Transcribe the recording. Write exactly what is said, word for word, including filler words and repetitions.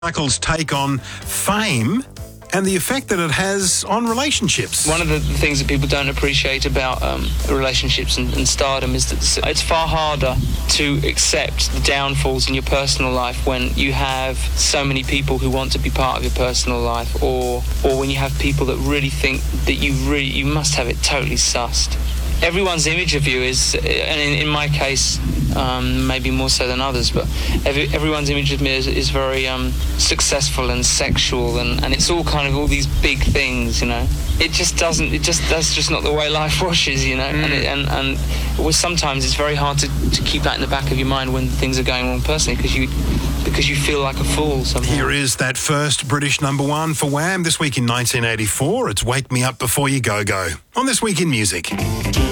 Michael's take on fame and the effect that it has on relationships. One of the things that people don't appreciate about um, relationships and, and stardom is that it's far harder to accept the downfalls in your personal life when you have so many people who want to be part of your personal life, or or when you have people that really think that you really you must have it totally sussed. Everyone's image of you is, and in, in my case, um, maybe more so than others, but every, everyone's image of me is, is very um, successful and sexual, and, and it's all kind of all these big things, you know. It just doesn't. It just that's just not the way life washes, you know. Mm. And it, and and it was, sometimes it's very hard to, to keep that in the back of your mind when things are going wrong personally, because you because you feel like a fool somehow. Here is that first British number one for Wham this week in nineteen eighty-four. It's "Wake Me Up Before You Go Go" on This Week in Music.